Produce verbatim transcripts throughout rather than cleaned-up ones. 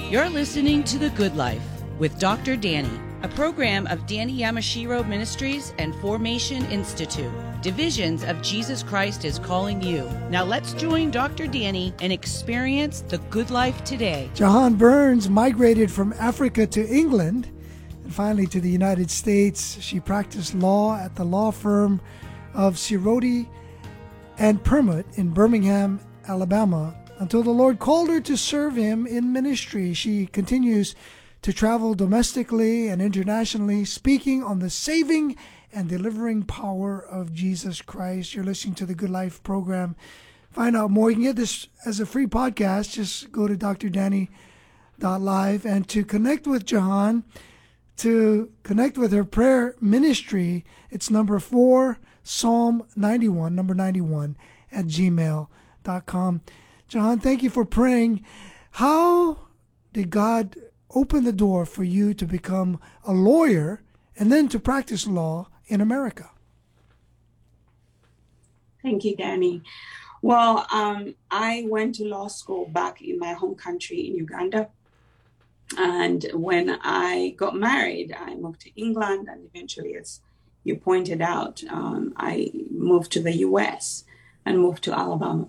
You're listening to The Good Life with Doctor Danny, a program of Danny Yamashiro Ministries and Formation Institute. Divisions of Jesus Christ is calling you. Now let's join Doctor Danny and experience the good life today. Jahan Burns migrated from Africa to England and finally to the United States. She practiced law at the law firm of Ciroti and Permut in Birmingham, Alabama, until the Lord called her to serve him in ministry. She continues to travel domestically and internationally, speaking on the saving and delivering power of Jesus Christ. You're listening to the Good Life program. Find out more. You can get this as a free podcast. Just go to d r danny dot live. And to connect with Jahan, to connect with her prayer ministry, it's number four, Psalm ninety-one, number ninety-one, at gmail dot com. Jahan, thank you for praying. How did God open the door for you to become a lawyer and then to practice law in America? Thank you, Danny. Well, um, I went to law school back in my home country in Uganda. And when I got married, I moved to England. And eventually, as you pointed out, um, I moved to the U S and moved to Alabama.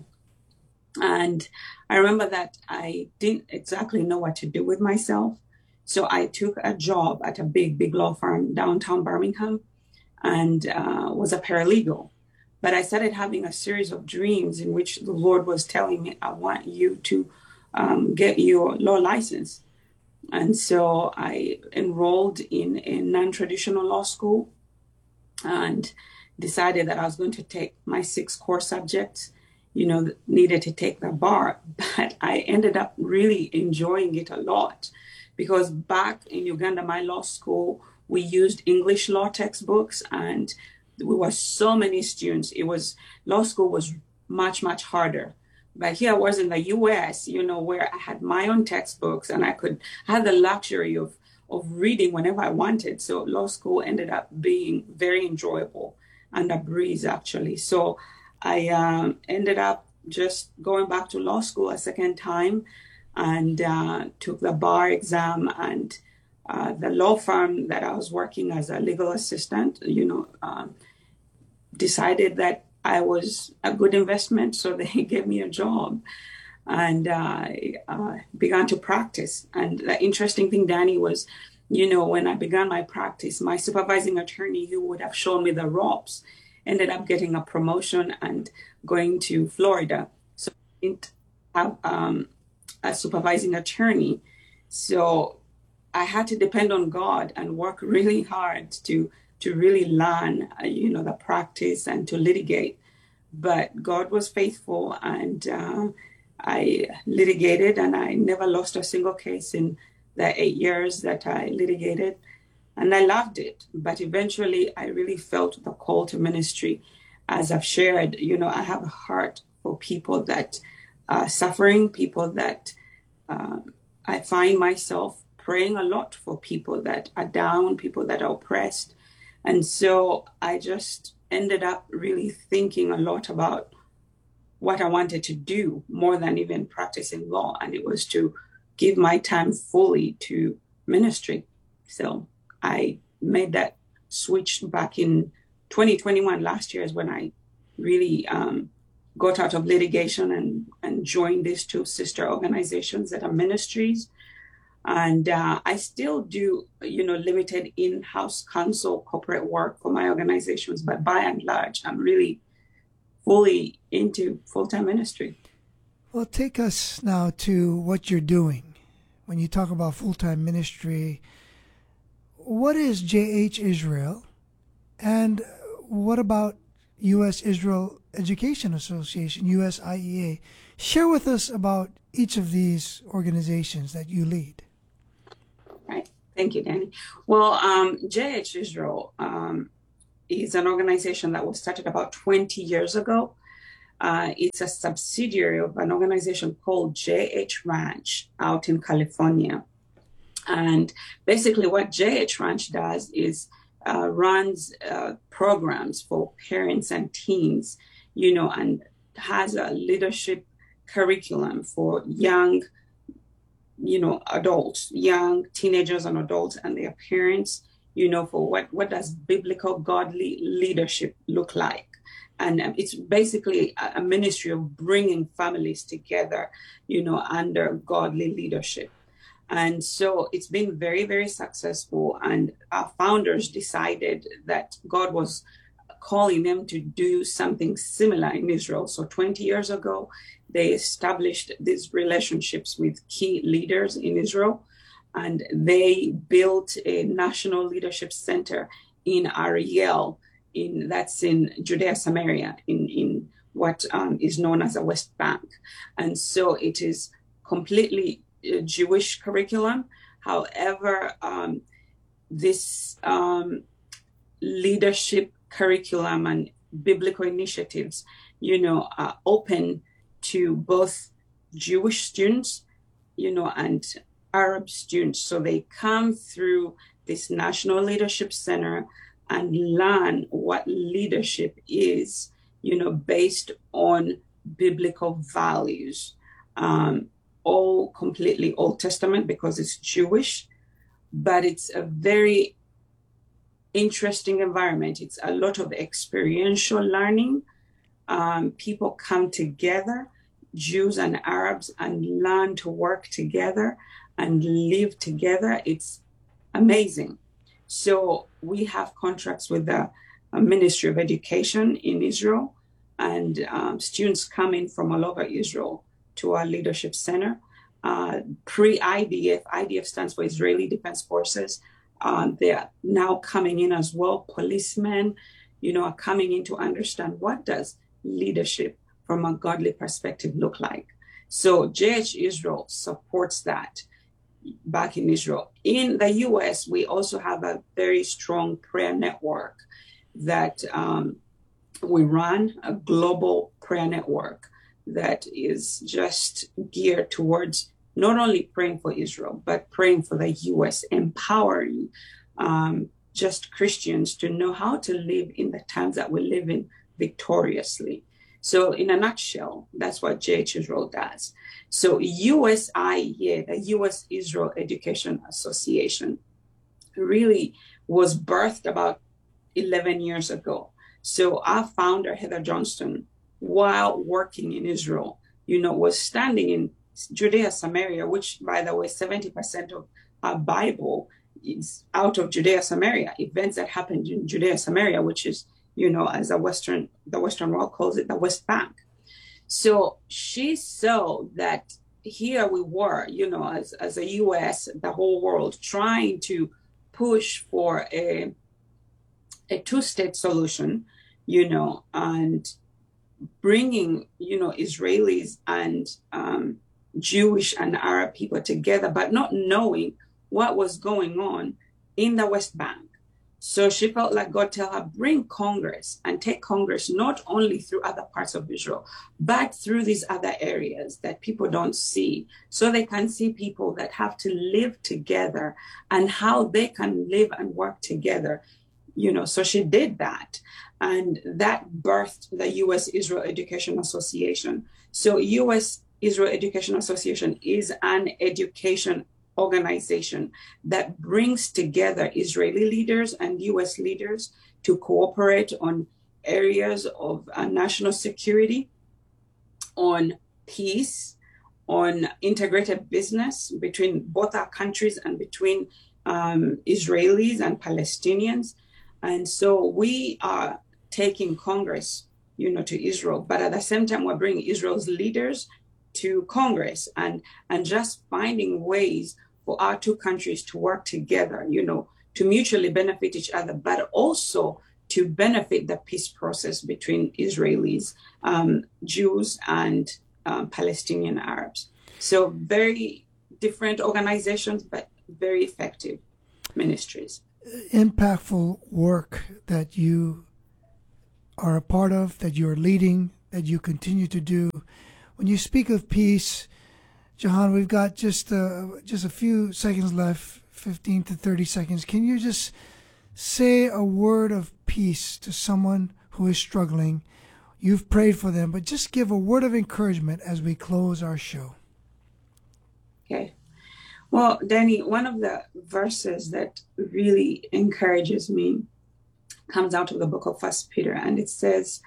And I remember that I didn't exactly know what to do with myself. So I took a job at a big, big law firm downtown Birmingham and uh, was a paralegal. But I started having a series of dreams in which the Lord was telling me, I want you to um, get your law license. And so I enrolled in a non-traditional law school and decided that I was going to take my six core subjects, you know, needed to take the bar. But I ended up really enjoying it a lot because back in Uganda, my law school, we used English law textbooks and we were so many students. It was, law school was much, much harder. But here I was in the U S, you know, where I had my own textbooks and I could have the luxury of, of reading whenever I wanted. So law school ended up being very enjoyable and a breeze, actually. So I um, ended up just going back to law school a second time and uh, took the bar exam. And uh, the law firm that I was working as a legal assistant, you know, um, decided that I was a good investment. So they gave me a job and I uh, began to practice. And the interesting thing, Danny, was, you know, when I began my practice, my supervising attorney, who would have shown me the ropes, ended up getting a promotion and going to Florida. So I didn't have um, a supervising attorney. So I had to depend on God and work really hard to to really learn, uh, you know, the practice and to litigate. But God was faithful and uh, I litigated and I never lost a single case in the eight years that I litigated. And I loved it. But eventually I really felt the call to ministry. As I've shared, you know, I have a heart for people that are suffering, people that uh, I find myself praying a lot for people that are down, people that are oppressed. And so I just ended up really thinking a lot about what I wanted to do more than even practicing law. And it was to give my time fully to ministry. So I made that switch back in twenty twenty-one. Last year is when I really um, got out of litigation and, and joined these two sister organizations that are ministries. And uh, I still do, you know, limited in-house counsel corporate work for my organizations. But by and large, I'm really fully into full-time ministry. Well, take us now to what you're doing. When you talk about full-time ministry, what is J H Israel? And what about U S Israel Education Association, U S I E A? Share with us about each of these organizations that you lead. Right. Thank you, Danny. Well, um, J H Israel um, is an organization that was started about twenty years ago. Uh, it's a subsidiary of an organization called J H Ranch out in California. And basically what J H Ranch does is uh, runs uh, programs for parents and teens, you know, and has a leadership curriculum for young you know, adults, young teenagers and adults and their parents, you know, for what, what does biblical godly leadership look like? And um, it's basically a, a ministry of bringing families together, you know, under godly leadership. And so it's been very, very successful. And our founders decided that God was calling them to do something similar in Israel. So twenty years ago, they established these relationships with key leaders in Israel. And they built a national leadership center in Ariel, in that's in Judea, Samaria, in, in what um, is known as the West Bank. And so it is completely Jewish curriculum. However, um, this um, leadership curriculum and biblical initiatives, you know, are open to both Jewish students, you know, and Arab students. So they come through this National Leadership Center and learn what leadership is, you know, based on biblical values. Um, all completely Old Testament because it's Jewish, but it's a very interesting environment. It's a lot of experiential learning. Um, people come together, Jews and Arabs, and learn to work together and live together. It's amazing. So we have contracts with the uh, Ministry of Education in Israel, and um, students come in from all over Israel to our leadership center. Uh, Pre-I D F, I D F stands for Israeli Defense Forces. Um, they're now coming in as well. Policemen, you know, are coming in to understand what does leadership from a godly perspective look like. So J H Israel supports that back in Israel. In the U S, we also have a very strong prayer network that um, we run, a global prayer network that is just geared towards not only praying for Israel, but praying for the U S, empowering um, just Christians to know how to live in the times that we live in victoriously. So in a nutshell, that's what J H Israel does. So U S I E, the U S Israel Education Association, really was birthed about eleven years ago. So our founder, Heather Johnston, while working in Israel, you know, was standing in Judea, Samaria, which, by the way, seventy percent of our Bible is out of Judea, Samaria, events that happened in Judea, Samaria, which is, you know, as a Western, the Western world calls it, the West Bank. So she saw that here we were, you know, as, as a U S, the whole world, trying to push for a, a two-state solution, you know, and bringing, you know, Israelis and um, Jewish and Arab people together, but not knowing what was going on in the West Bank. So she felt like God tell her, bring Congress and take Congress not only through other parts of Israel, but through these other areas that people don't see, so they can see people that have to live together and how they can live and work together. You know, so she did that. And that birthed the U S Israel Education Association. So U S Israel Education Association is an education organization that brings together Israeli leaders and U S leaders to cooperate on areas of uh, national security, on peace, on integrated business between both our countries and between um, Israelis and Palestinians. And so we are taking Congress, you know, to Israel, but at the same time, we're bringing Israel's leaders to Congress and, and just finding ways for our two countries to work together, you know, to mutually benefit each other, but also to benefit the peace process between Israelis, um, Jews, and um, Palestinian Arabs. So very different organizations, but very effective ministries. Impactful work that you are a part of, that you're leading, that you continue to do. When you speak of peace, Jahan, we've got just uh, just a few seconds left, fifteen to thirty seconds. Can you just say a word of peace to someone who is struggling? You've prayed for them, but just give a word of encouragement as we close our show. Okay. Well, Danny, one of the verses that really encourages me comes out of the book of First Peter, and it says,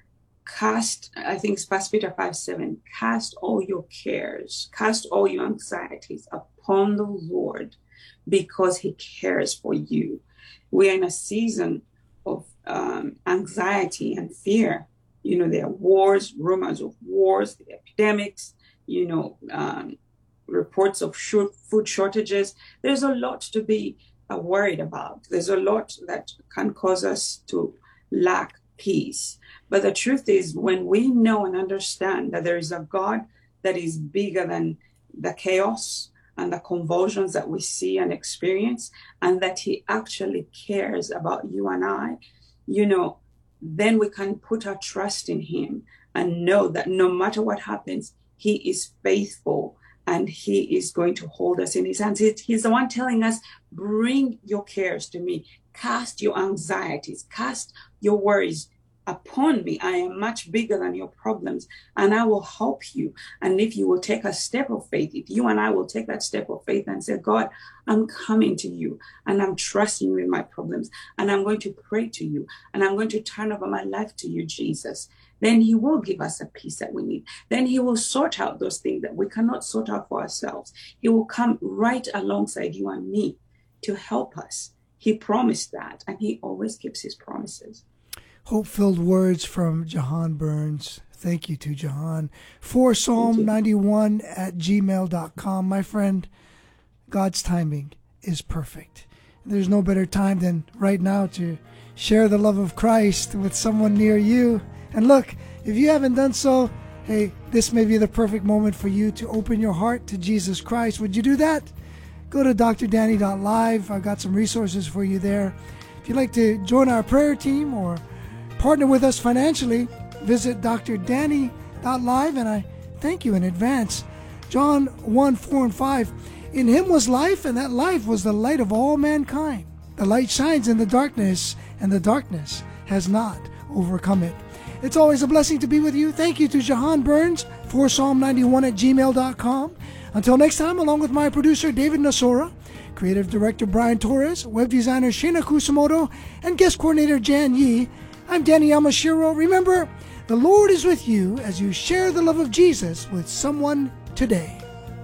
cast, I think it's First Peter five seven, cast all your cares, cast all your anxieties upon the Lord, because he cares for you. We are in a season of um, anxiety and fear. You know, there are wars, rumors of wars, the epidemics, you know, um, reports of short food shortages. There's a lot to be uh, worried about. There's a lot that can cause us to lack peace. But the truth is, when we know and understand that there is a God that is bigger than the chaos and the convulsions that we see and experience, and that he actually cares about you and I, you know, then we can put our trust in him and know that no matter what happens, he is faithful and he is going to hold us in his hands. He's the one telling us, bring your cares to me, cast your anxieties, cast your worries upon me. I am much bigger than your problems, and I will help you. And if you will take a step of faith, if you and I will take that step of faith and say, God, I'm coming to you and I'm trusting you in my problems, and I'm going to pray to you, and I'm going to turn over my life to you, Jesus, then he will give us a peace that we need. Then he will sort out those things that we cannot sort out for ourselves. He will come right alongside you and me to help us. He promised that, and he always keeps his promises. Hope-filled words from Jahan Burns. Thank you to Jahan. For Psalm ninety-one at gmail dot com. My friend, God's timing is perfect. There's no better time than right now to share the love of Christ with someone near you. And look, if you haven't done so, hey, this may be the perfect moment for you to open your heart to Jesus Christ. Would you do that? Go to d r danny dot live. I've got some resources for you there. If you'd like to join our prayer team or partner with us financially, visit d r danny dot live, and I thank you in advance. John one, four, and five. In him was life, and that life was the light of all mankind. The light shines in the darkness, and the darkness has not overcome it. It's always a blessing to be with you. Thank you to Jahan Burns for Psalm ninety-one at gmail dot com. Until next time, along with my producer, David Nasora, creative director, Brian Torres, web designer, Shina Kusamoto, and guest coordinator, Jan Yi, I'm Danny Yamashiro. Remember, the Lord is with you as you share the love of Jesus with someone today.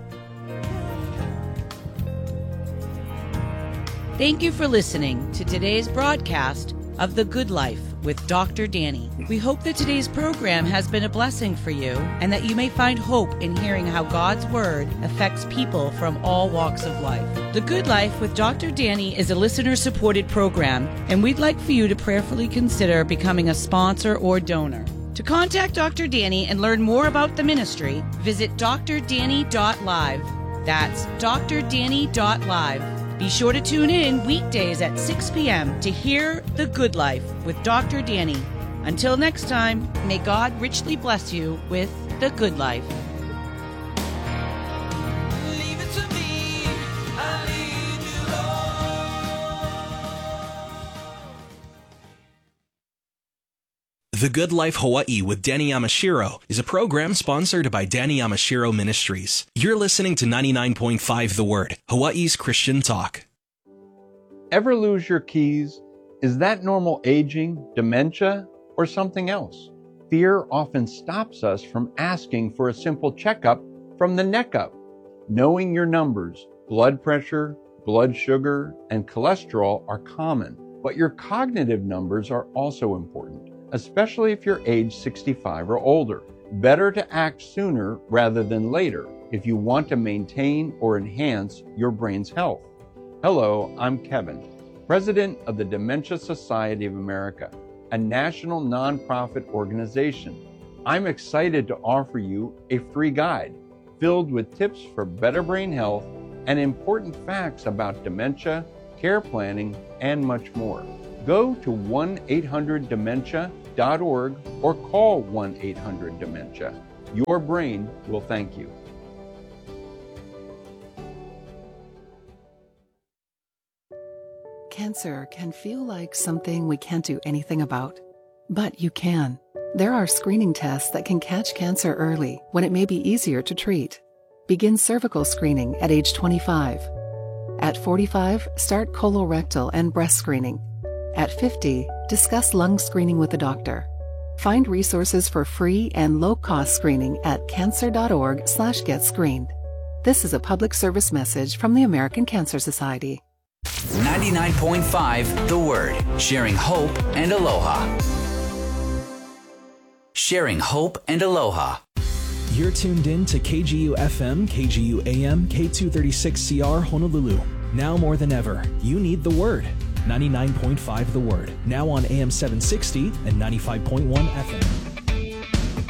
Thank you for listening to today's broadcast of The Good Life with Doctor Danny. We hope that today's program has been a blessing for you and that you may find hope in hearing how God's Word affects people from all walks of life. The Good Life with Doctor Danny is a listener-supported program, and we'd like for you to prayerfully consider becoming a sponsor or donor. To contact Doctor Danny and learn more about the ministry, visit d r danny dot live. That's d r danny dot live. Be sure to tune in weekdays at six p.m. to hear The Good Life with Doctor Danny. Until next time, may God richly bless you with The Good Life. Leave it to me, I leave you alone. The Good Life Hawaii with Danny Yamashiro is a program sponsored by Danny Yamashiro Ministries. You're listening to ninety-nine point five The Word, Hawaii's Christian talk. Ever lose your keys? Is that normal aging, dementia, or something else? Fear often stops us from asking for a simple checkup from the neck up. Knowing your numbers, blood pressure, blood sugar, and cholesterol are common, but your cognitive numbers are also important, especially if you're age sixty-five or older. Better to act sooner rather than later if you want to maintain or enhance your brain's health. Hello, I'm Kevin, President of the Dementia Society of America, a national nonprofit organization. I'm excited to offer you a free guide filled with tips for better brain health and important facts about dementia, care planning, and much more. Go to one eight hundred dementia dot org or call one eight hundred dementia. Your brain will thank you. Cancer can feel like something we can't do anything about, but you can. There are screening tests that can catch cancer early when it may be easier to treat. begin cervical screening at age twenty-five. At forty-five, start colorectal and breast screening. At fifty, discuss lung screening with a doctor. Find resources for free and low-cost screening at cancer.org slash get screened. This is a public service message from the American Cancer Society. ninety-nine point five The Word, sharing hope and aloha. Sharing hope and aloha. You're tuned in to K G U F M, K G U A M, K two thirty-six C R Honolulu. Now more than ever, you need the Word. ninety-nine point five The Word. Now on A M seven sixty and ninety-five point one F M.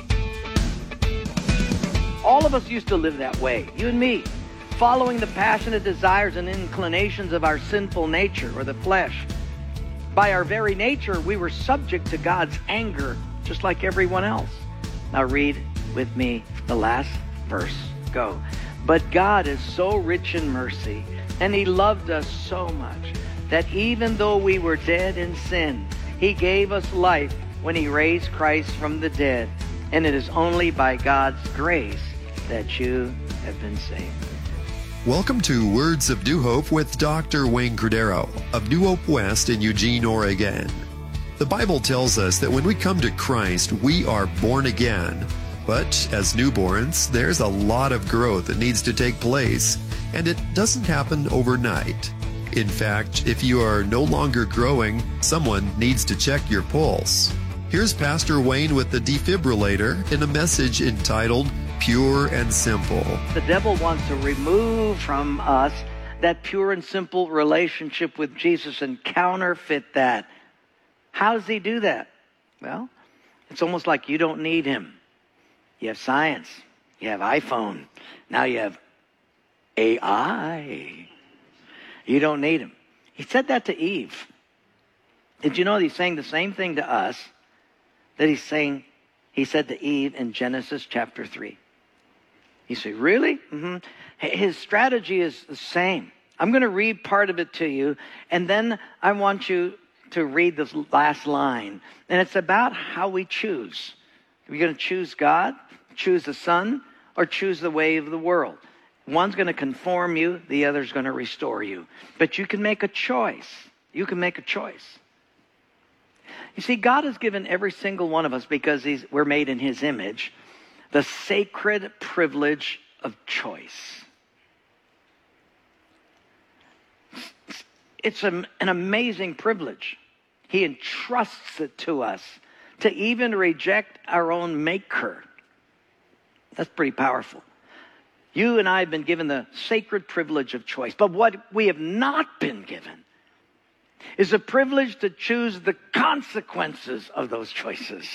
All of us used to live that way, you and me, following the passionate desires and inclinations of our sinful nature or the flesh. By our very nature, we were subject to God's anger, just like everyone else. Now read with me the last verse. Go. But God is so rich in mercy, and He loved us so much, that even though we were dead in sin, He gave us life when He raised Christ from the dead. And it is only by God's grace that you have been saved. Welcome to Words of New Hope with Doctor Wayne Cordero of New Hope West in Eugene, Oregon. The Bible tells us that when we come to Christ, we are born again. But as newborns, there's a lot of growth that needs to take place, and it doesn't happen overnight. In fact, if you are no longer growing, someone needs to check your pulse. Here's Pastor Wayne with the defibrillator in a message entitled Pure and Simple. The devil wants to remove from us that pure and simple relationship with Jesus and counterfeit that. How does he do that? Well, it's almost like you don't need him. You have science. You have iPhone. Now you have A I. You don't need him. He said that to Eve. Did you know he's saying the same thing to us that he's saying, he said to Eve in Genesis chapter three? You say, really? Mm-hmm. His strategy is the same. I'm going to read part of it to you, and then I want you to read this last line. And it's about how we choose. Are we going to choose God, choose the Son, or choose the way of the world? One's going to conform you, the other's going to restore you. But you can make a choice. You can make a choice. You see, God has given every single one of us, because he's, we're made in His image, the sacred privilege of choice. It's a, an amazing privilege. He entrusts it to us to even reject our own maker. That's pretty powerful. You and I have been given the sacred privilege of choice. But what we have not been given is a privilege to choose the consequences of those choices.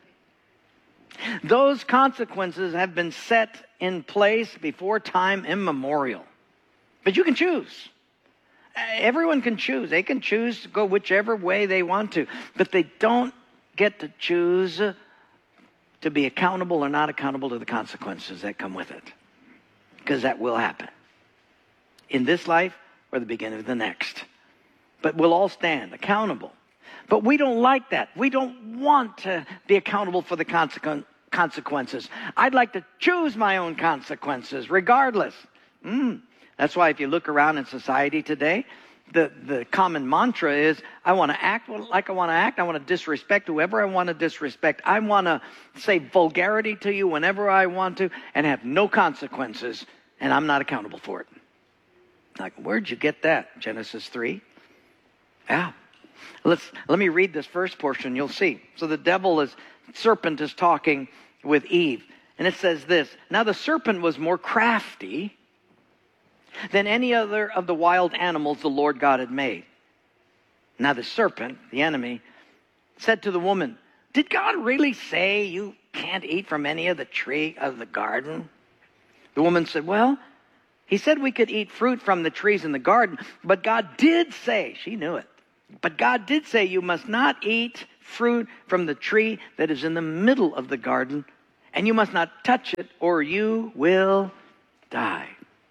Those consequences have been set in place before time immemorial. But you can choose. Everyone can choose. They can choose to go whichever way they want to. But they don't get to choose to be accountable or not accountable to the consequences that come with it. Because that will happen. In this life or the beginning of the next. But we'll all stand accountable. But we don't like that. We don't want to be accountable for the consequ- consequences. I'd like to choose my own consequences regardless. Mm. That's why if you look around in society today, the, the common mantra is, I want to act like I want to act. I want to disrespect whoever I want to disrespect. I want to say vulgarity to you whenever I want to and have no consequences, and I'm not accountable for it. Like, where'd you get that? Genesis three? Yeah. Let's, let me read this first portion. You'll see. So the devil is, serpent is talking with Eve. And it says this, now the serpent was more crafty than any other of the wild animals the Lord God had made. Now the serpent, the enemy, said to the woman, did God really say you can't eat from any of the tree of the garden? The woman said, well, he said we could eat fruit from the trees in the garden, but God did say, she knew it, but God did say you must not eat fruit from the tree that is in the middle of the garden, and you must not touch it or you will die.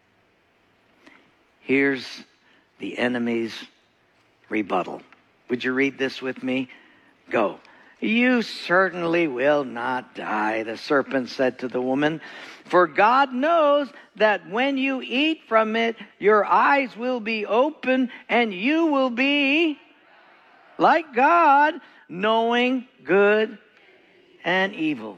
Here's the enemy's rebuttal. Would you read this with me? Go. You certainly will not die, the serpent said to the woman. For God knows that when you eat from it, your eyes will be open and you will be like God, knowing good and evil.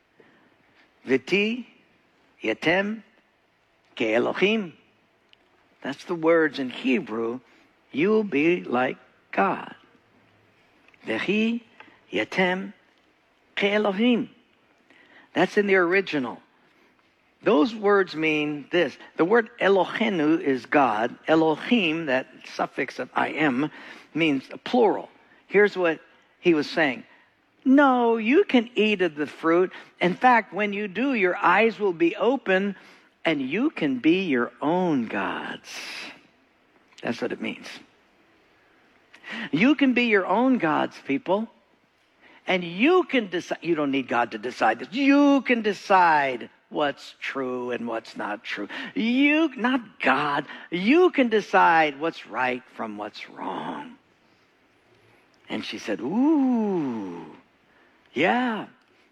V'ti yatem ke'Elohim. That's the words in Hebrew. You will be like God. V'hi yatem ke'Elohim. That's in the original. Those words mean this. The word Elohenu is God. Elohim, that suffix of I am, means a plural. Here's what he was saying. No, you can eat of the fruit. In fact, when you do, your eyes will be open and you can be your own gods. That's what it means. You can be your own gods, people. And you can decide. You don't need God to decide this. You can decide what's true and what's not true. You, not God, you can decide what's right from what's wrong. And she said, ooh, yeah.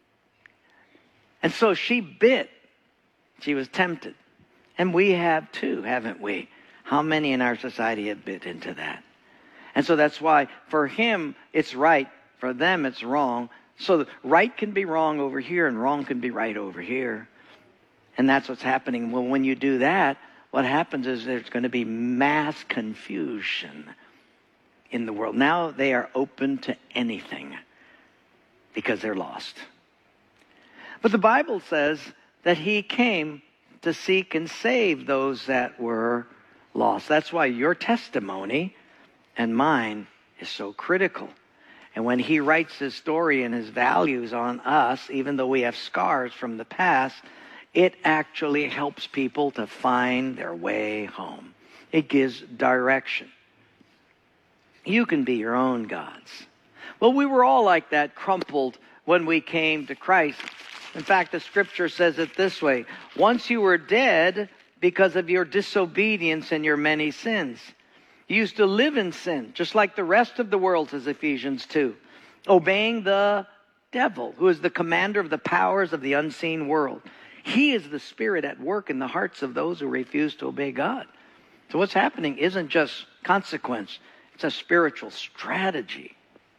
And so she bit. She was tempted. And we have too, haven't we? How many in our society have bit into that? And so that's why for him it's right, for them it's wrong. So right can be wrong over here and wrong can be right over here. And that's what's happening. Well, when you do that, what happens is there's going to be mass confusion in the world. Now they are open to anything because they're lost. But the Bible says that he came to seek and save those that were lost. That's why your testimony and mine is so critical. And when he writes his story and his values on us, even though we have scars from the past, it actually helps people to find their way home. It gives direction. You can be your own gods. Well, we were all like that, crumpled when we came to Christ. In fact, the scripture says it this way. Once you were dead because of your disobedience and your many sins. You used to live in sin, just like the rest of the world, says Ephesians two. Obeying the devil, who is the commander of the powers of the unseen world. He is the spirit at work in the hearts of those who refuse to obey God. So what's happening isn't just consequence. It's a spiritual strategy.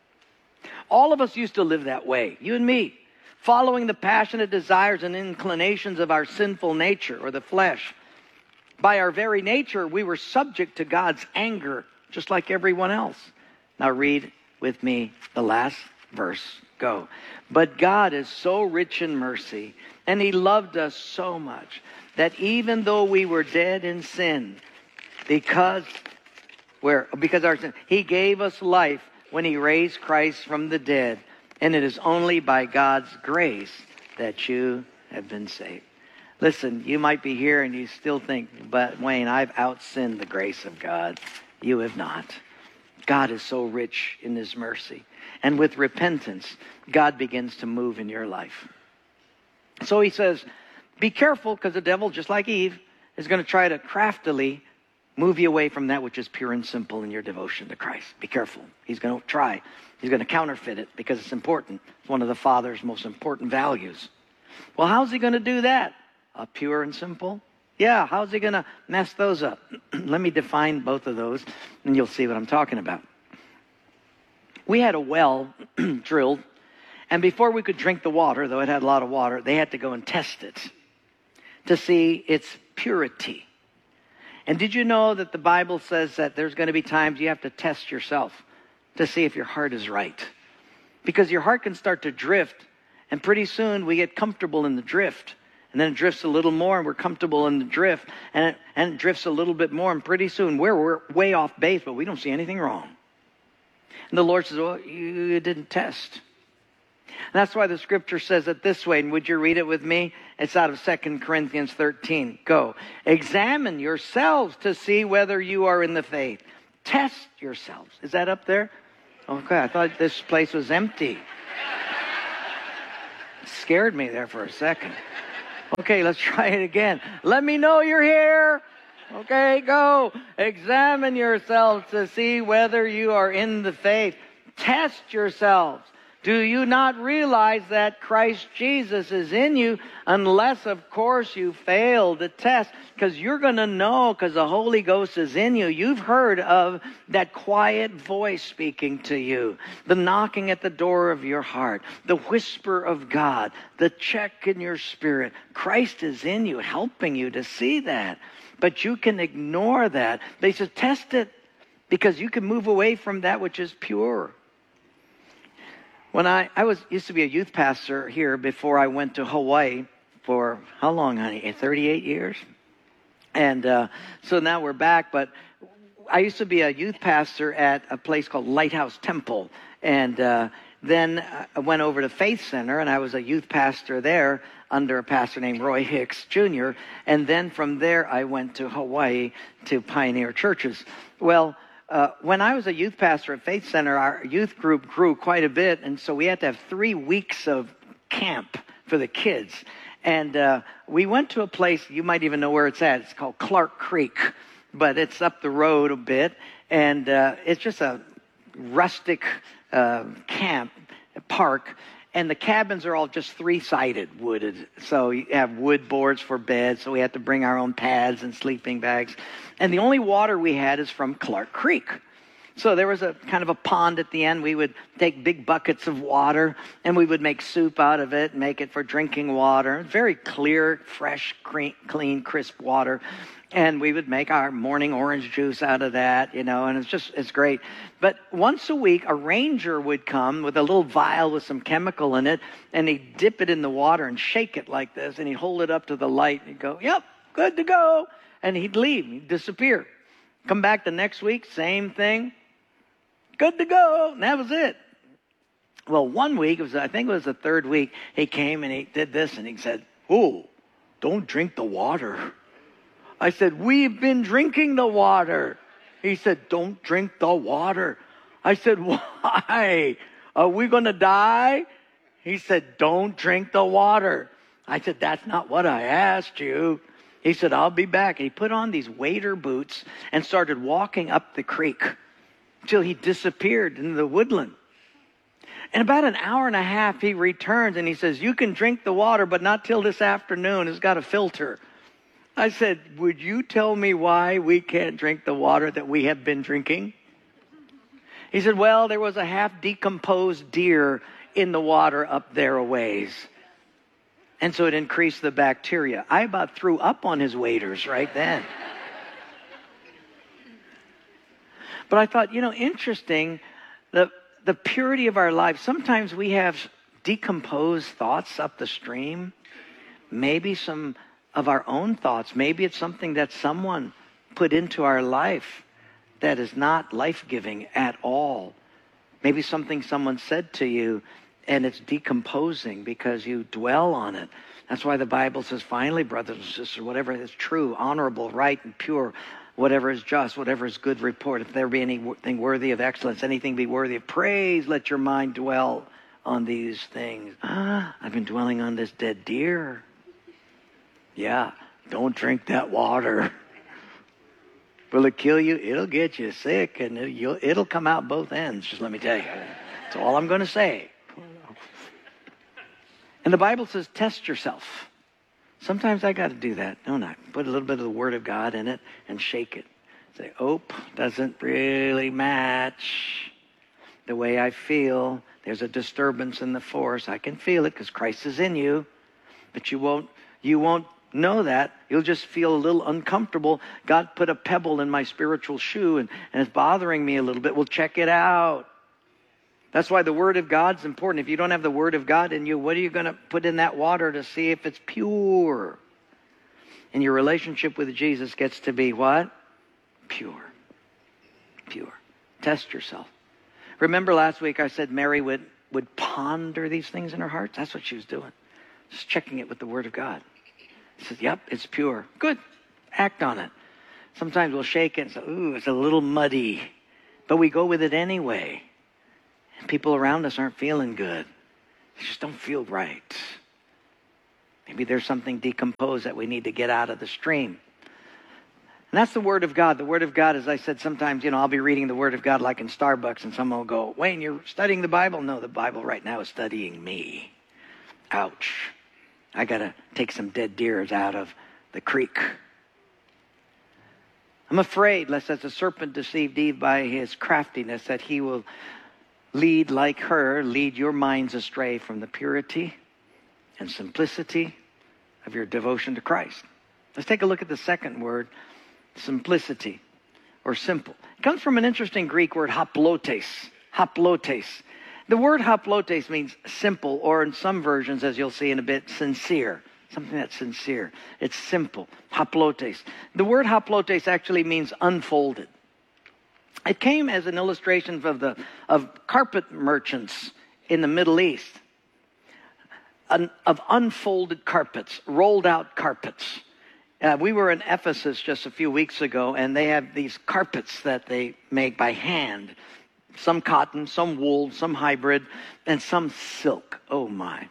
All of us used to live that way, you and me, following the passionate desires and inclinations of our sinful nature or the flesh. By our very nature, we were subject to God's anger, just like everyone else. Now read with me the last verse. Go. But God is so rich in mercy, and he loved us so much, that even though we were dead in sin, because we're, because our sin, he gave us life when he raised Christ from the dead. And it is only by God's grace that you have been saved. Listen, you might be here and you still think, but Wayne, I've outsinned the grace of God. You have not. God is so rich in his mercy. And with repentance, God begins to move in your life. So he says, be careful, because the devil, just like Eve, is going to try to craftily move you away from that which is pure and simple in your devotion to Christ. Be careful. He's going to try. He's going to counterfeit it because it's important. It's one of the Father's most important values. Well, how's he going to do that? Uh, pure and simple? Yeah, how's he going to mess those up? Let me define both of those, and you'll see what I'm talking about. We had a well drilled, and before we could drink the water, though it had a lot of water, they had to go and test it to see its purity. And did you know that the Bible says that there's going to be times you have to test yourself to see if your heart is right? Because your heart can start to drift, and pretty soon we get comfortable in the drift. And then it drifts a little more, and we're comfortable in the drift. And it, and it drifts a little bit more, and pretty soon we're, we're way off base, but we don't see anything wrong. And the Lord says, well, you didn't test. And that's why the scripture says it this way. And would you read it with me? It's out of Second Corinthians thirteen. Go. Examine yourselves to see whether you are in the faith. Test yourselves. Is that up there? Okay, I thought this place was empty. It scared me there for a second. Okay, let's try it again. Let me know you're here. Okay, go. Examine yourselves to see whether you are in the faith. Test yourselves. Do you not realize that Christ Jesus is in you, unless, of course, you fail the test? Because you're going to know, because the Holy Ghost is in you. You've heard of that quiet voice speaking to you, the knocking at the door of your heart, the whisper of God, the check in your spirit. Christ is in you, helping you to see that. But you can ignore that. They said, test it, because you can move away from that which is pure. When I, I was used to be a youth pastor here before I went to Hawaii for, how long, honey? thirty-eight years? And uh, so now we're back, but I used to be a youth pastor at a place called Lighthouse Temple. And uh, then I went over to Faith Center, and I was a youth pastor there under a pastor named Roy Hicks Junior And then from there, I went to Hawaii to Pioneer Churches. Well, Uh, when I was a youth pastor at Faith Center, our youth group grew quite a bit, and so we had to have three weeks of camp for the kids. And uh, we went to a place, you might even know where it's at. It's called Clark Creek, but it's up the road a bit, and uh, it's just a rustic uh, camp, park, and the cabins are all just three-sided, wooded. So you have wood boards for beds, so we had to bring our own pads and sleeping bags. And the only water we had is from Clark Creek. So there was a kind of a pond at the end. We would take big buckets of water, and we would make soup out of it, make it for drinking water. Very clear, fresh, clean, crisp water. And we would make our morning orange juice out of that, you know, and it's just, it's great. But once a week, a ranger would come with a little vial with some chemical in it, and he'd dip it in the water and shake it like this, and he'd hold it up to the light, and he'd go, yep, good to go. And he'd leave, he'd disappear. Come back the next week, same thing. Good to go. And that was it. Well, one week, it was, I think it was the third week, he came and he did this, and he said, oh, don't drink the water. I said, we've been drinking the water. He said, don't drink the water. I said, why? Are we going to die? He said, don't drink the water. I said, that's not what I asked you. He said, I'll be back. And he put on these wader boots and started walking up the creek until he disappeared in the woodland. In about an hour and a half, he returns and he says, you can drink the water, but not till this afternoon. It's got a filter. I said, would you tell me why we can't drink the water that we have been drinking? He said, well, there was a half-decomposed deer in the water up there a ways. And so it increased the bacteria. I about threw up on his waders right then. But I thought, you know, interesting, the, the purity of our life. Sometimes we have decomposed thoughts up the stream. Maybe some of our own thoughts. Maybe it's something that someone put into our life that is not life-giving at all. Maybe something someone said to you and it's decomposing because you dwell on it. That's why the Bible says, finally, brothers and sisters, whatever is true, honorable, right, and pure, whatever is just, whatever is good report, if there be anything worthy of excellence, anything be worthy of praise, let your mind dwell on these things. Ah, I've been dwelling on this dead deer. Yeah, don't drink that water. Will it kill you? It'll get you sick, and it, you'll, it'll come out both ends, just let me tell you. That's all I'm going to say. And the Bible says, test yourself. Sometimes I got to do that, don't I? Put a little bit of the Word of God in it and shake it. Say, oh, doesn't really match the way I feel. There's a disturbance in the force. I can feel it because Christ is in you. But you won't, you won't know that. You'll just feel a little uncomfortable. God put a pebble in my spiritual shoe and, and it's bothering me a little bit. Well, check it out. That's why the Word of God's important. If you don't have the Word of God in you, what are you going to put in that water to see if it's pure? And your relationship with Jesus gets to be what? Pure. Pure. Test yourself. Remember last week I said Mary would, would ponder these things in her heart? That's what she was doing. Just checking it with the Word of God. She says, yep, it's pure. Good. Act on it. Sometimes we'll shake it and say, ooh, it's a little muddy. But we go with it anyway. And people around us aren't feeling good. They just don't feel right. Maybe there's something decomposed that we need to get out of the stream. And that's the Word of God. The Word of God, as I said, sometimes, you know, I'll be reading the Word of God like in Starbucks, and someone will go, Wayne, you're studying the Bible? No, the Bible right now is studying me. Ouch. I got to take some dead deers out of the creek. I'm afraid, lest as the serpent deceived Eve by his craftiness, that he will lead like her, lead your minds astray from the purity and simplicity of your devotion to Christ. Let's take a look at the second word, simplicity, or simple. It comes from an interesting Greek word, haplotes. Haplotes. The word haplotes means simple, or in some versions, as you'll see in a bit, sincere. Something that's sincere. It's simple. Haplotes. The word haplotes actually means unfolded. It came as an illustration of the of carpet merchants in the Middle East, An, of unfolded carpets, rolled out carpets. Uh, we were in Ephesus just a few weeks ago, and they have these carpets that they make by hand. Some cotton, some wool, some hybrid, and some silk. Oh my.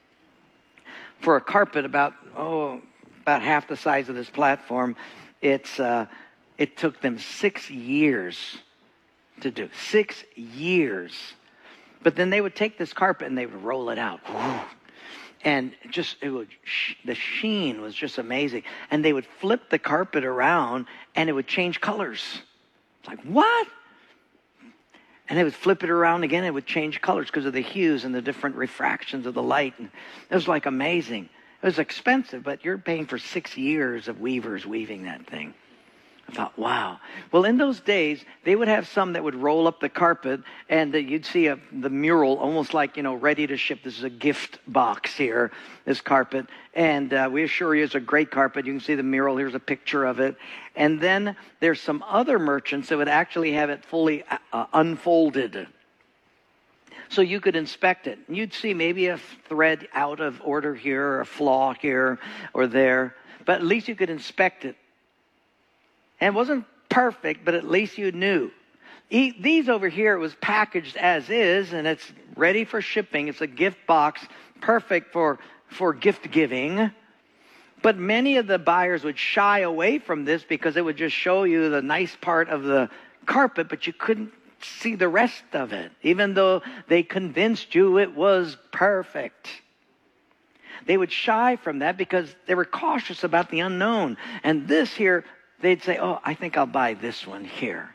For a carpet about, oh, about half the size of this platform, it's uh, it took them six years to do. Six years. But then they would take this carpet and they would roll it out. And just, it would, the sheen was just amazing. And they would flip the carpet around and it would change colors. It's like, what? And they would flip it around again, it would change colors because of the hues and the different refractions of the light. And it was like amazing. It was expensive, but you're paying for six years of weavers weaving that thing. I thought, wow. Well, in those days, they would have some that would roll up the carpet, and uh, you'd see a, the mural almost like, you know, ready to ship. This is a gift box here, this carpet. And uh, we assure you it's a great carpet. You can see the mural. Here's a picture of it. And then there's some other merchants that would actually have it fully uh, unfolded. So you could inspect it. You'd see maybe a thread out of order here, or a flaw here or there. But at least you could inspect it. And it wasn't perfect, but at least you knew. These over here, it was packaged as is, and it's ready for shipping. It's a gift box, perfect for, for gift giving. But many of the buyers would shy away from this because it would just show you the nice part of the carpet, but you couldn't see the rest of it, even though they convinced you it was perfect. They would shy from that because they were cautious about the unknown. And this here, they'd say, oh, I think I'll buy this one here.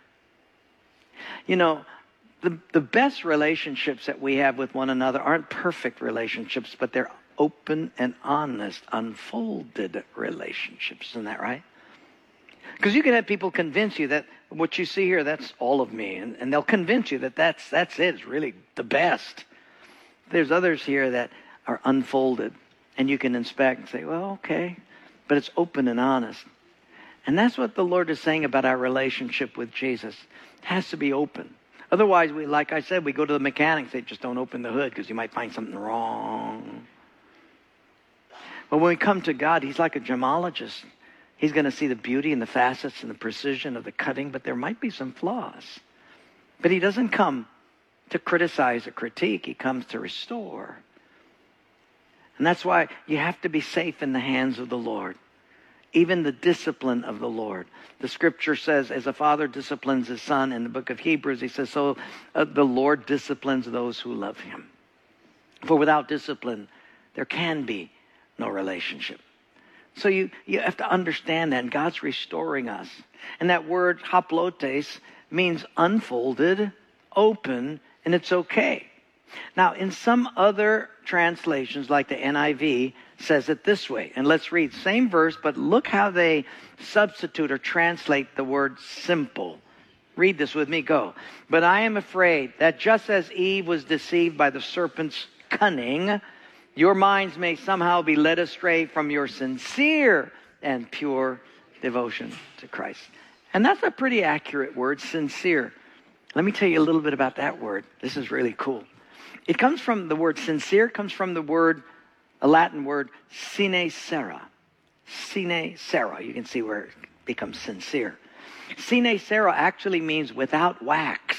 You know, the, the best relationships that we have with one another aren't perfect relationships, but they're open and honest, unfolded relationships. Isn't that right? Because you can have people convince you that what you see here, that's all of me. And, and they'll convince you that that's, that's it. It's really the best. There's others here that are unfolded. And you can inspect and say, well, okay. But it's open and honest. And that's what the Lord is saying about our relationship with Jesus. It has to be open. Otherwise, we, like I said, we go to the mechanic and say, just don't open the hood because you might find something wrong. But when we come to God, He's like a gemologist. He's going to see the beauty and the facets and the precision of the cutting, but there might be some flaws. But He doesn't come to criticize or critique. He comes to restore. And that's why you have to be safe in the hands of the Lord. Even the discipline of the Lord. The scripture says, as a father disciplines his son, in the book of Hebrews, he says, so uh, the Lord disciplines those who love Him. For without discipline, there can be no relationship. So you, you have to understand that, and God's restoring us. And that word haplotes means unfolded, open, and it's okay. Now, in some other translations, like the N I V, says it this way. And let's read same verse, but look how they substitute or translate the word simple. Read this with me, go. But I am afraid that just as Eve was deceived by the serpent's cunning, your minds may somehow be led astray from your sincere and pure devotion to Christ. And that's a pretty accurate word, sincere. Let me tell you a little bit about that word. This is really cool. It comes from the word sincere, comes from the word, a Latin word, sine cera. Sine cera. You can see where it becomes sincere. Sine cera actually means without wax.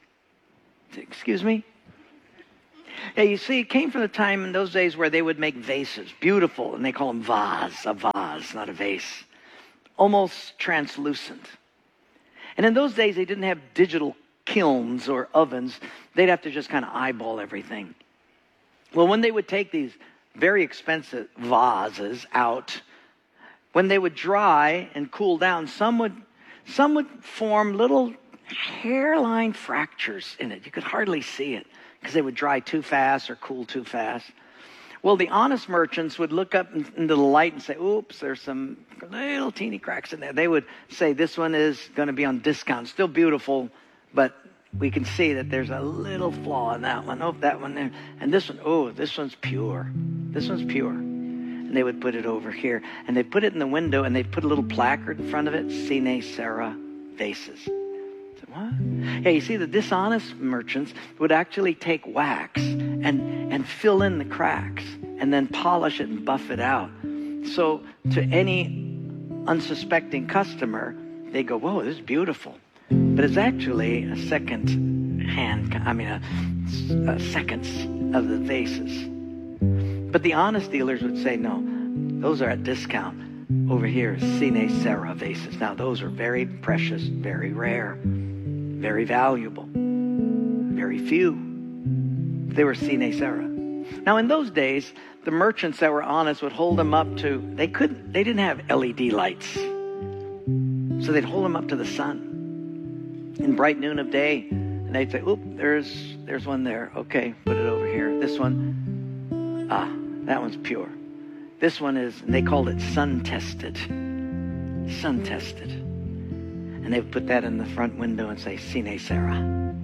Excuse me? Yeah, you see, it came from the time in those days where they would make vases, beautiful, and they call them vase, a vase, not a vase. almost translucent. And in those days, they didn't have digital kilns or ovens. They'd have to just kind of eyeball everything. Well, when they would take these very expensive vases out, when they would dry and cool down, some would, some would form little hairline fractures in it. You could hardly see it because they would dry too fast or cool too fast. Well, the honest merchants would look up into the light and say, oops, there's some little teeny cracks in there. They would say, this one is going to be on discount. Still beautiful, but we can see that there's a little flaw in that one. Oh, that one there. And this one, oh, this one's pure. This one's pure. And they would put it over here. And they'd put it in the window, and they'd put a little placard in front of it, Sine Cera vases. So what? Yeah, you see, the dishonest merchants would actually take wax and, and fill in the cracks and then polish it and buff it out. So to any unsuspecting customer, they go, whoa, this is beautiful. But it's actually a second hand, I mean, a, a seconds of the vases. But the honest dealers would say, no, those are at discount. Over here is Sine Cera vases. Now, those are very precious, very rare, very valuable, very few. They were Sine Cera. Now, in those days, the merchants that were honest would hold them up to, they couldn't, they didn't have L E D lights. So they'd hold them up to the sun in bright noon of day. And they'd say, oop, there's, there's one there. Okay, put it over here. This one, ah, that one's pure. This one is, and they called it sun-tested. Sun-tested. And they would put that in the front window and say, Sine Cera.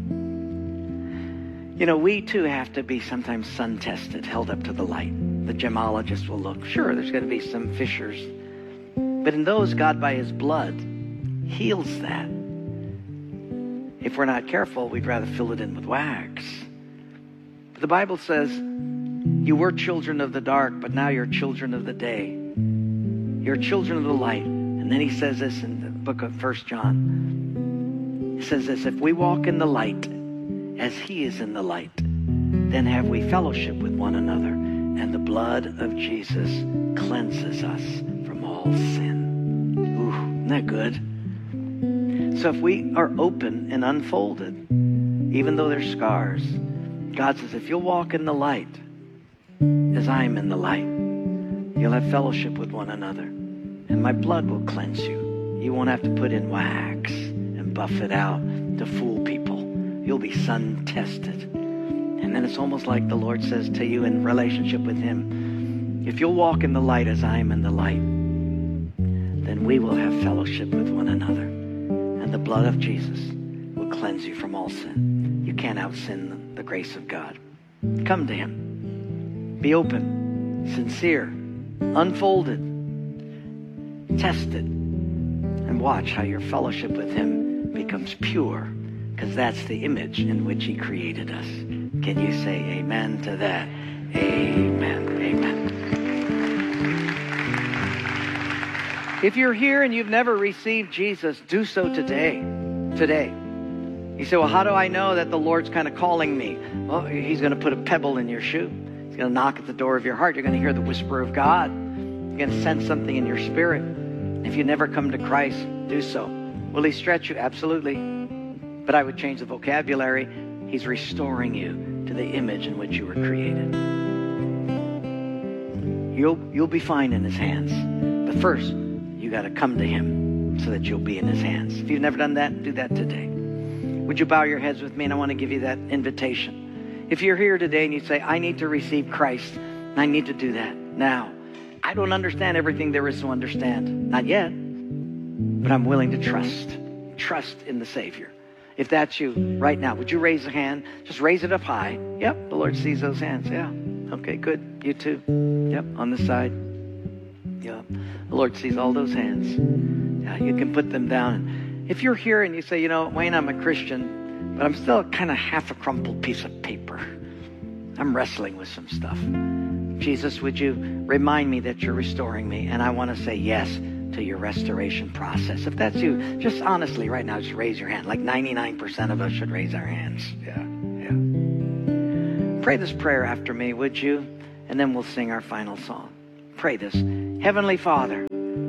You know, we too have to be sometimes sun-tested, held up to the light. The gemologist will look. Sure, there's going to be some fissures. But in those, God, by his blood, heals that. If we're not careful, we'd rather fill it in with wax. But the Bible says, you were children of the dark, but now you're children of the day. You're children of the light. And then he says this in the book of First John. He says this, if we walk in the light as he is in the light, then have we fellowship with one another, and the blood of Jesus cleanses us from all sin. Ooh, isn't that good? So if we are open and unfolded, even though there's scars, God says, if you'll walk in the light, as I am in the light, you'll have fellowship with one another, and my blood will cleanse you. You won't have to put in wax and buff it out to fool people. You'll be sun-tested. And then it's almost like the Lord says to you in relationship with him, if you'll walk in the light as I am in the light, then we will have fellowship with one another. And the blood of Jesus will cleanse you from all sin. You can't out-sin the grace of God. Come to him. Be open, sincere, unfolded, tested, and watch how your fellowship with him becomes pure, because that's the image in which he created us. Can you say amen to that? Amen. Amen. If you're here and you've never received Jesus, do so today. Today. You say, well, how do I know that the Lord's kind of calling me? Well, he's going to put a pebble in your shoe. He's going to knock at the door of your heart. You're going to hear the whisper of God. You're going to sense something in your spirit. If you never come to Christ, do so. Will he stretch you? Absolutely. But I would change the vocabulary. He's restoring you to the image in which you were created. You'll, you'll be fine in his hands. But first, you got to come to him so that you'll be in his hands. If you've never done that, do that today. Would you bow your heads with me? And I want to give you that invitation. If you're here today and you say, I need to receive Christ, I need to do that now. I don't understand everything there is to understand. Not yet. But I'm willing to trust. Trust in the Savior. If that's you right now, would you raise a hand? Just raise it up high. Yep, the Lord sees those hands. Yeah. Okay, good. You too. Yep, on this side. Yep. The Lord sees all those hands. Yeah, you can put them down. If you're here and you say, you know, Wayne, I'm a Christian, but I'm still kind of half a crumpled piece of paper. I'm wrestling with some stuff. Jesus, would you remind me that you're restoring me? And I want to say yes to your restoration process. If that's you, just honestly right now, just raise your hand. Like ninety-nine percent of us should raise our hands. Yeah, yeah. Pray this prayer after me, would you? And then we'll sing our final song. Pray this. Heavenly Father,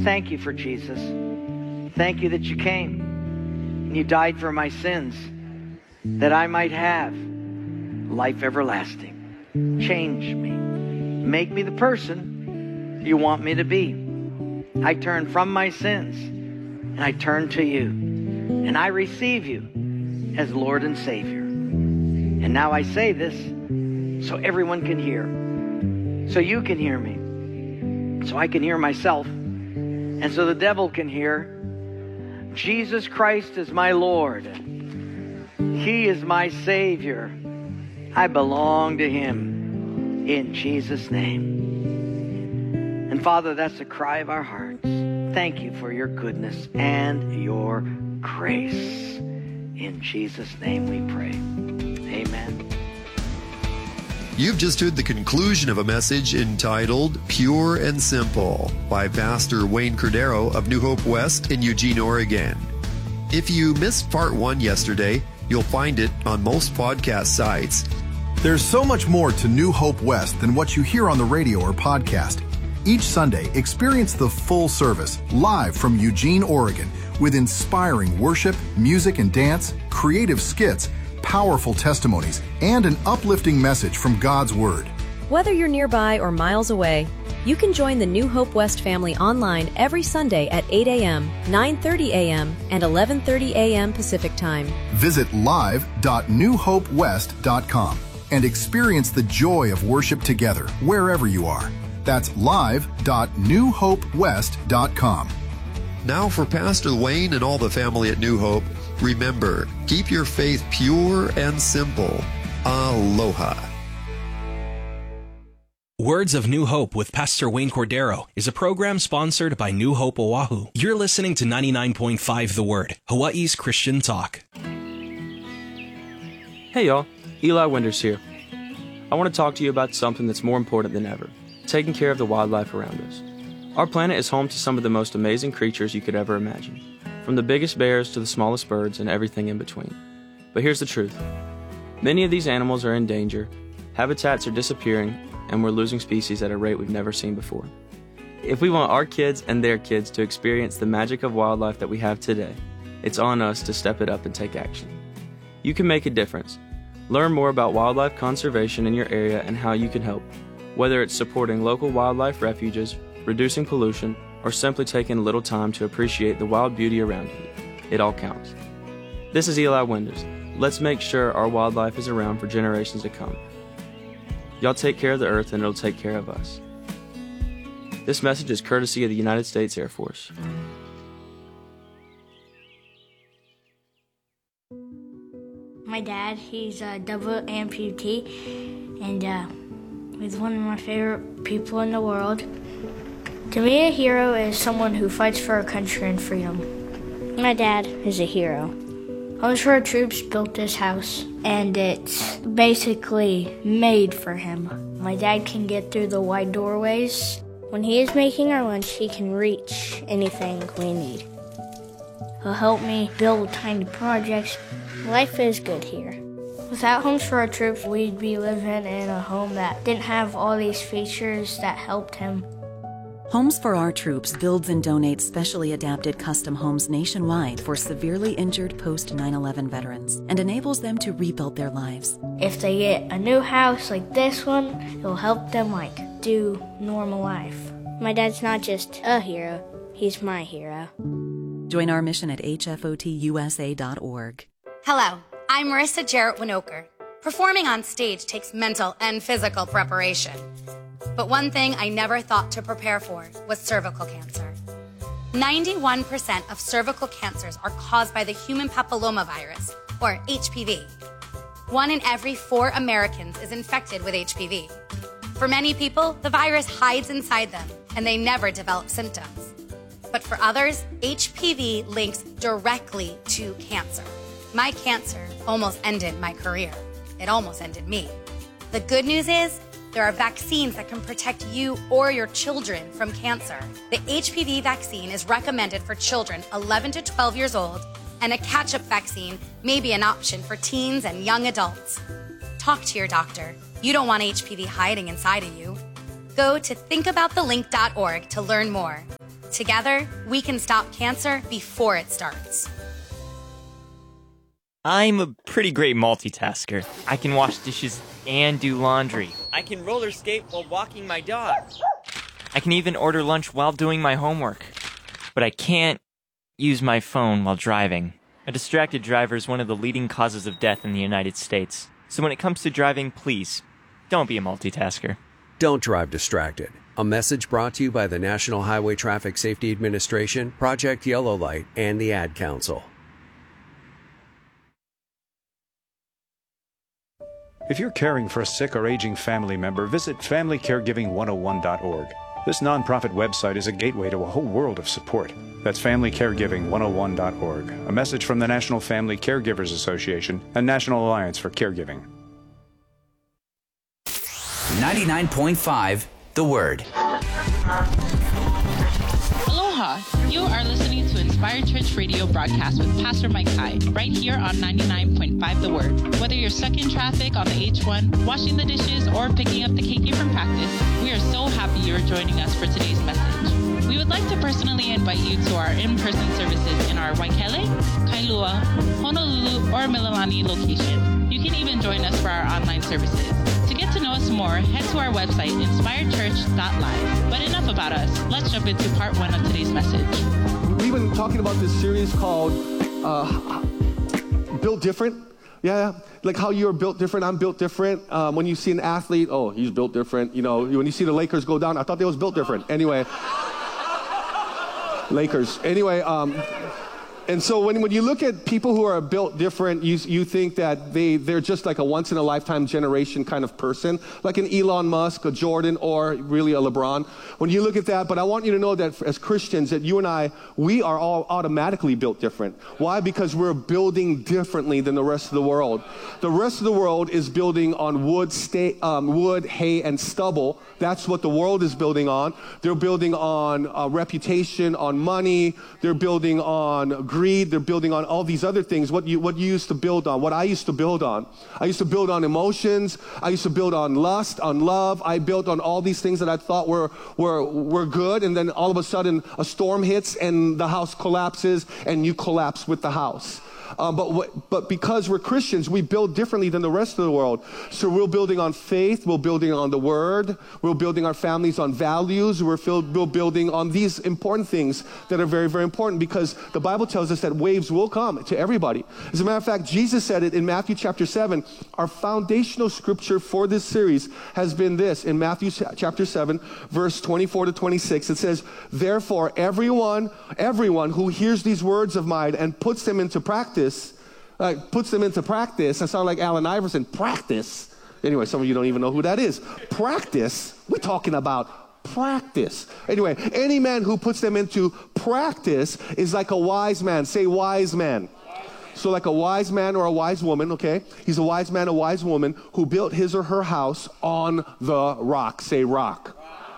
Thank you for Jesus. Thank you that you came and you died for my sins, that I might have life everlasting. Change me. Make me the person you want me to be. I turn from my sins and I turn to you. And I receive you as Lord and Savior. And now I say this so everyone can hear. So you can hear me. So I can hear myself. And so the devil can hear. Jesus Christ is my Lord. He is my Savior. I belong to Him in Jesus' name. And Father, that's the cry of our hearts. Thank you for your goodness and your grace. In Jesus' name we pray. Amen. You've just heard the conclusion of a message entitled Pure and Simple by Pastor Wayne Cordero of New Hope West in Eugene, Oregon. If you missed part one yesterday, you'll find it on most podcast sites. There's so much more to New Hope West than what you hear on the radio or podcast. Each Sunday, experience the full service live from Eugene, Oregon, with inspiring worship, music and dance, creative skits, powerful testimonies, and an uplifting message from God's Word. Whether you're nearby or miles away, you can join the New Hope West family online every Sunday at eight a.m., nine thirty a.m., and eleven thirty a.m. Pacific Time. Visit live dot new hope west dot com and experience the joy of worship together wherever you are. That's live dot new hope west dot com. Now for Pastor Wayne and all the family at New Hope, remember, keep your faith pure and simple. Aloha. Words of New Hope with Pastor Wayne Cordero is a program sponsored by New Hope Oahu. You're listening to ninety-nine point five The Word, Hawaii's Christian talk. Hey y'all, Eli Winders here. I want to talk to you about something that's more important than ever, taking care of the wildlife around us. Our planet is home to some of the most amazing creatures you could ever imagine, from the biggest bears to the smallest birds and everything in between. But here's the truth. Many of these animals are in danger, habitats are disappearing, and we're losing species at a rate we've never seen before. If we want our kids and their kids to experience the magic of wildlife that we have today, it's on us to step it up and take action. You can make a difference. Learn more about wildlife conservation in your area and how you can help, whether it's supporting local wildlife refuges, reducing pollution, or simply taking a little time to appreciate the wild beauty around you. It all counts. This is Eli Winders. Let's make sure our wildlife is around for generations to come. Y'all take care of the earth and it'll take care of us. This message is courtesy of the United States Air Force. My dad, he's a double amputee, and uh, he's one of my favorite people in the world. To me, a hero is someone who fights for our country and freedom. My dad is a hero. Homes for Our Troops built this house, and it's basically made for him. My dad can get through the wide doorways. When he is making our lunch, he can reach anything we need. He'll help me build tiny projects. Life is good here. Without Homes for Our Troops, we'd be living in a home that didn't have all these features that helped him. Homes for Our Troops builds and donates specially adapted custom homes nationwide for severely injured post nine eleven veterans and enables them to rebuild their lives. If they get a new house like this one, it'll help them like do normal life. My dad's not just a hero, he's my hero. Join our mission at H F O T U S A dot org. Hello, I'm Marissa Jarrett Winokur. Performing on stage takes mental and physical preparation. But one thing I never thought to prepare for was cervical cancer. ninety-one percent of cervical cancers are caused by the human papillomavirus, or H P V. One in every four Americans is infected with H P V. For many people, the virus hides inside them, and they never develop symptoms. But for others, H P V links directly to cancer. My cancer almost ended my career. It almost ended me. The good news is, there are vaccines that can protect you or your children from cancer. The H P V vaccine is recommended for children eleven to twelve years old, and a catch-up vaccine may be an option for teens and young adults. Talk to your doctor. You don't want H P V hiding inside of you. Go to think about the link dot org to learn more. Together, we can stop cancer before it starts. I'm a pretty great multitasker. I can wash dishes and do laundry. I can roller skate while walking my dog. I can even order lunch while doing my homework. But I can't use my phone while driving. A distracted driver is one of the leading causes of death in the United States. So when it comes to driving, please, don't be a multitasker. Don't drive distracted. A message brought to you by the National Highway Traffic Safety Administration, Project Yellow Light, and the Ad Council. If you're caring for a sick or aging family member, visit family caregiving one oh one dot org. This nonprofit website is a gateway to a whole world of support. That's family caregiving one oh one dot org. A message from the National Family Caregivers Association and National Alliance for Caregiving. ninety-nine point five The Word. Aloha! You are listening to Inspired Church Radio broadcast with Pastor Mike Hai, right here on ninety-nine point five The Word. Whether you're stuck in traffic on the H one, washing the dishes, or picking up the K K from practice, we are so happy you're joining us for today's message. We would like to personally invite you to our in-person services in our Waikele, Kailua, Honolulu, or Mililani location. You can even join us for our online services. To get to know us more, head to our website, inspired church dot live. But enough about us. Let's jump into part one of today's message. We've been talking about this series called uh, Built Different. Yeah, like how you're built different, I'm built different. Um, when you see an athlete, oh, he's built different. You know, when you see the Lakers go down, I thought they was built different. Anyway, Lakers. Anyway, um, and so when, when you look at people who are built different, you, you think that they, they're just like a once-in-a-lifetime generation kind of person, like an Elon Musk, a Jordan, or really a LeBron. When you look at that, but I want you to know that as Christians, that you and I, we are all automatically built different. Why? Because we're building differently than the rest of the world. The rest of the world is building on wood, sta- um, wood, hay, and stubble. That's what the world is building on. They're building on uh, reputation, on money. They're building on greed. They're building on all these other things. What you what you used to build on, what I used to build on. I used to build on emotions. I used to build on lust, on love. I built on all these things that I thought were were were good. And then all of a sudden, a storm hits and the house collapses, and you collapse with the house. Um, but what, but because we're Christians, we build differently than the rest of the world. So we're building on faith, we're building on the Word, we're building our families on values, we're, filled, we're building on these important things that are very, very important, because the Bible tells us that waves will come to everybody. As a matter of fact, Jesus said it in Matthew chapter seven. Our foundational scripture for this series has been this. In Matthew chapter seven, verse twenty-four to twenty-six, it says, "Therefore, everyone, everyone who hears these words of mine and puts them into practice, Uh, puts them into practice." I sound like Allen Iverson. Practice. Anyway, some of you don't even know who that is. Practice. We're talking about practice. Anyway, any man who puts them into practice is like a wise man. Say wise man. So like a wise man or a wise woman, okay? He's a wise man, a wise woman who built his or her house on the rock. Say rock.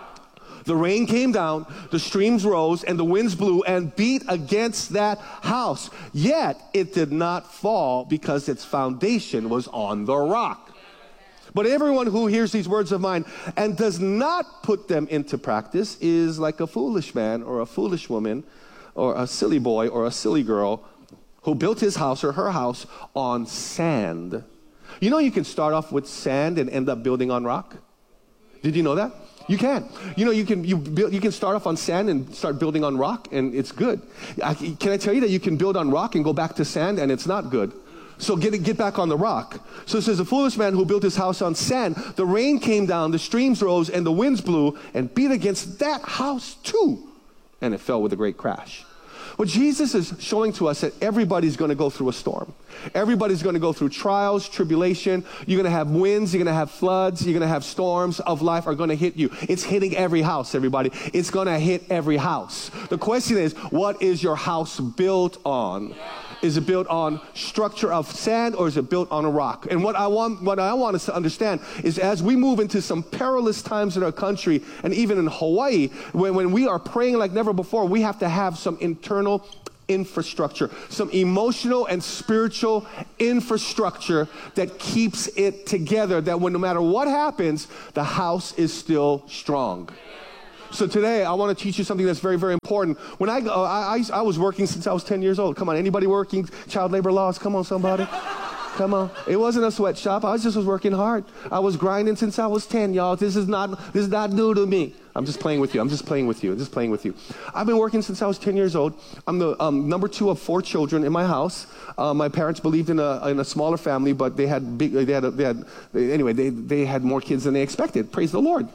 The rain came down, the streams rose, and the winds blew and beat against that house. Yet it did not fall because its foundation was on the rock. But everyone who hears these words of mine and does not put them into practice is like a foolish man or a foolish woman or a silly boy or a silly girl who built his house or her house on sand. You know you can start off with sand and end up building on rock? Did you know that? You can. You know, you can you build, you can start off on sand and start building on rock, and it's good. I, can I tell you that you can build on rock and go back to sand, and it's not good? So get get back on the rock. So it says, a foolish man who built his house on sand, the rain came down, the streams rose, and the winds blew and beat against that house too, and it fell with a great crash. Well, Jesus is showing to us that everybody's going to go through a storm. Everybody's going to go through trials, tribulation. You're going to have winds. You're going to have floods. You're going to have storms of life are going to hit you. It's hitting every house, everybody. It's going to hit every house. The question is, what is your house built on? Is it built on structure of sand, or is it built on a rock? And what I want, what I want us to understand is, as we move into some perilous times in our country, and even in Hawaii, when, when we are praying like never before, we have to have some internal infrastructure, some emotional and spiritual infrastructure that keeps it together, that when no matter what happens, the house is still strong. So today, I want to teach you something that's very, very important. When I, uh, I, I, I was working since I was ten years old. Come on, anybody working child labor laws? Come on, somebody. Come on. It wasn't a sweatshop. I was just was working hard. I was grinding since I was ten, y'all. This is not, this is not new to me. I'm just playing with you. I'm just playing with you. I'm just playing with you. I've been working since I was ten years old. I'm the um, number two of four children in my house. Uh, my parents believed in a in a smaller family, but they had big. They had. A, they had. Anyway, they they had more kids than they expected. Praise the Lord.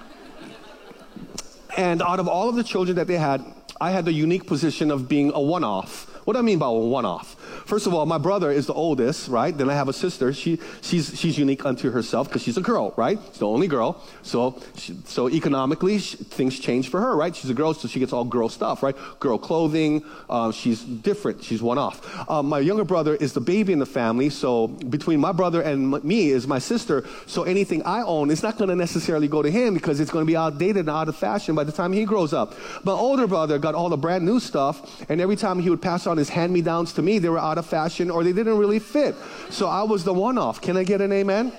And out of all of the children that they had, I had the unique position of being a one-off. What do I mean by a one-off? First of all, my brother is the oldest, right? Then I have a sister. She, she's, she's unique unto herself because she's a girl, right? She's the only girl. So, she, so economically, she, things change for her, right? She's a girl, so she gets all girl stuff, right? Girl clothing. Uh, she's different. She's one-off. Um, my younger brother is the baby in the family. So between my brother and m- me is my sister. So anything I own is not going to necessarily go to him because it's going to be outdated and out of fashion by the time he grows up. My older brother got all the brand new stuff, and every time he would pass on his hand-me-downs to me, they were out of fashion or they didn't really fit. So I was the one-off. Can I get an amen?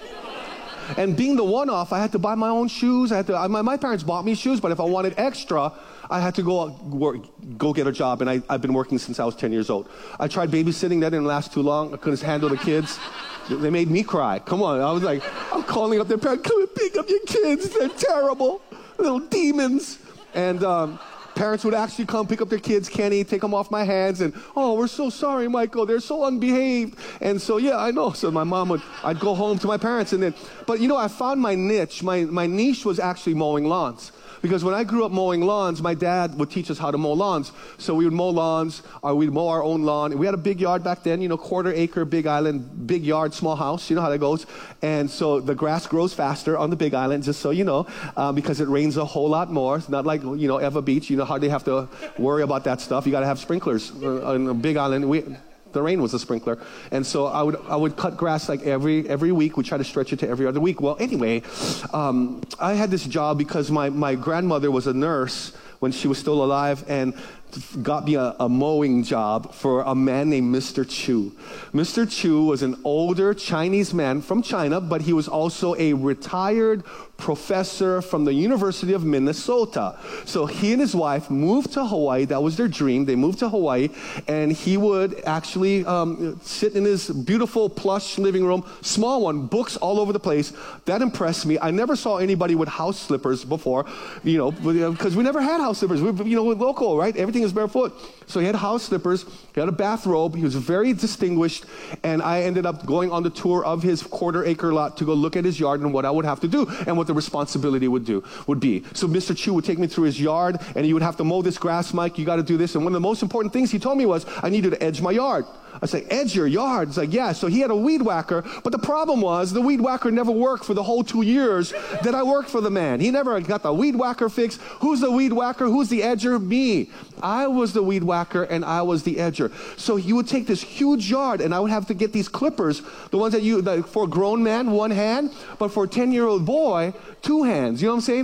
And being the one-off, I had to buy my own shoes. I had to. I, my, my parents bought me shoes, but if I wanted extra, I had to go work, go get a job. And I, I've been working since I was ten years old. I tried babysitting. That didn't last too long. I couldn't handle the kids. They made me cry. Come on. I was like, I'm calling up their parents. Come and pick up your kids. They're terrible. Little demons. And um, parents would actually come pick up their kids, Kenny, take them off my hands, and, oh, we're so sorry, Michael, they're so unbehaved. And so, yeah, I know. So my mom would, I'd go home to my parents, and then, but you know, I found my niche. My, my niche was actually mowing lawns. Because when I grew up mowing lawns, my dad would teach us how to mow lawns. So we would mow lawns, or we'd mow our own lawn. We had a big yard back then, you know, quarter acre, big island, big yard, small house. You know how that goes. And so the grass grows faster on the big island, just so you know, uh, because it rains a whole lot more. It's not like, you know, Eva Beach. You know, hardly have to worry about that stuff. You got to have sprinklers uh, on a big island. We, The rain was a sprinkler. And so I would I would cut grass like every every week. We try to stretch it to every other week. Well, anyway, um, I had this job because my, my grandmother was a nurse when she was still alive and got me a, a mowing job for a man named Mister Chu. Mister Chu was an older Chinese man from China, but he was also a retired professor from the University of Minnesota. So he and his wife moved to Hawaii. That was their dream. They moved to Hawaii, and he would actually um, sit in his beautiful plush living room, small one, books all over the place. That impressed me. I never saw anybody with house slippers before, you know, because we never had house slippers. We, you know, we're local, right? Everything is barefoot. So he had house slippers. He had a bathrobe. He was very distinguished, and I ended up going on the tour of his quarter acre lot to go look at his yard and what I would have to do and what the responsibility would do would be. So Mister Chu would take me through his yard, and he would have to mow this grass, Mike. You got to do this. And one of the most important things he told me was I needed to edge my yard. I said, edge your yard? It's like, yeah. So he had a weed whacker, but the problem was the weed whacker never worked for the whole two years that I worked for the man. He never got the weed whacker fixed. Who's the weed whacker? Who's the edger? Me. I was the weed whacker, and I was the edger. So he would take this huge yard, and I would have to get these clippers, the ones that you, the, for a grown man, one hand, but for a ten-year-old boy, two hands. You know what I'm saying?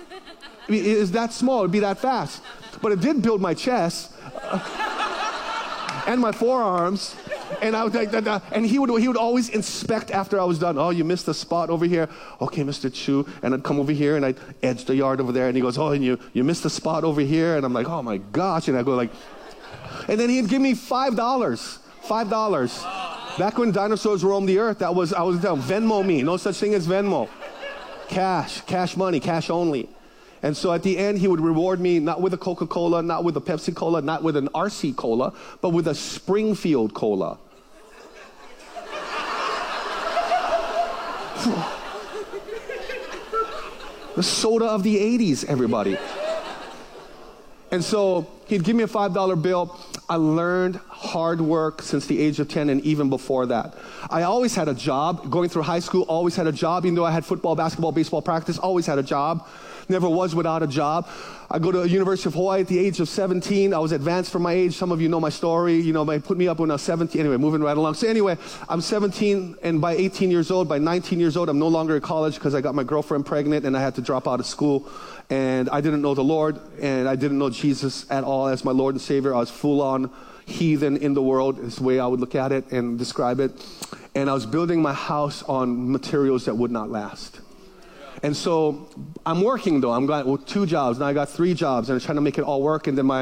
I mean, it is that small. It'd be that fast. But it did build my chest. And my forearms, and I would like, and he would he would always inspect after I was done. Oh, you missed a spot over here. Okay, Mister Chu, and I'd come over here and I'd edge the yard over there, and he goes, oh, and you you missed a spot over here, and I'm like, oh my gosh, and I go like, and then he'd give me five dollars, five dollars. Back when dinosaurs roamed the earth, that was I was down. Venmo me, no such thing as Venmo. Cash, cash money, cash only. And so at the end, he would reward me not with a Coca-Cola, not with a Pepsi-Cola, not with an R C Cola, but with a Springfield Cola. The soda of the eighties, everybody. And so he'd give me a five dollar bill. I learned hard work since the age of ten and even before that. I always had a job. Going through high school, always had a job. Even though I had football, basketball, baseball practice, always had a job. Never was without a job. I go to the University of Hawaii at the age of seventeen. I was advanced for my age. Some of you know my story. You know, they put me up when I was seventeen. Anyway, moving right along. So anyway, I'm seventeen, and by eighteen years old, by nineteen years old, I'm no longer at college because I got my girlfriend pregnant and I had to drop out of school. And I didn't know the Lord, and I didn't know Jesus at all as my Lord and Savior. I was full-on heathen in the world, is the way I would look at it and describe it. And I was building my house on materials that would not last. And so I'm working though. I'm got well, two jobs. Now I got three jobs and I'm trying to make it all work. And then my